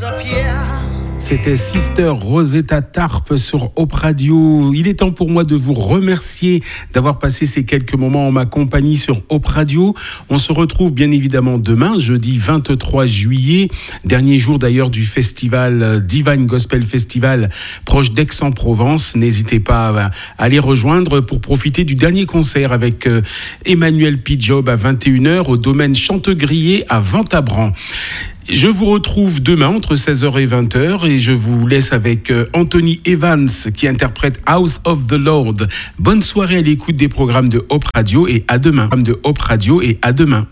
C'était Sister Rosetta Tharpe sur Hope Radio. Il est temps pour moi de vous remercier d'avoir passé ces quelques moments en ma compagnie sur Hope Radio. On se retrouve bien évidemment demain, jeudi 23 juillet, dernier jour d'ailleurs du festival Divine Gospel Festival proche d'Aix-en-Provence. N'hésitez pas à les rejoindre pour profiter du dernier concert avec Emmanuel P-Job à 21h au domaine Chantegrier à Ventabran. Je vous retrouve demain entre 16h et 20h et je vous laisse avec Anthony Evans qui interprète House of the Lord. Bonne soirée à l'écoute des programmes de Hope Radio et à demain.